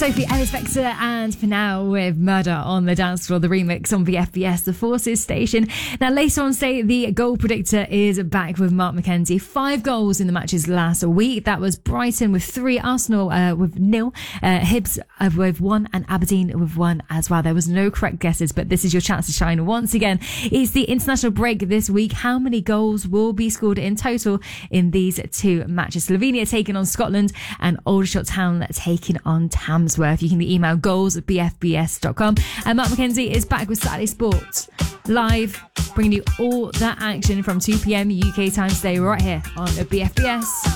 Sophie Ellis-Bextor and For Now with Murder on the Dance Floor, the remix on VFBS, the Forces station. Now, later on today, the goal predictor is back with Mark McKenzie. 5 goals in the matches last week. That was Brighton with 3, Arsenal with 0, Hibs with 1, and Aberdeen with 1 as well. There was no correct guesses, but this is your chance to shine once again. It's the international break this week. How many goals will be scored in total in these 2 matches? Slovenia taking on Scotland and Aldershot Town taking on Tamworth. You can email goals@bfbs.com. And Mark McKenzie is back with Saturday Sports live, bringing you all that action from 2 p.m. UK time today, right here on BFBS.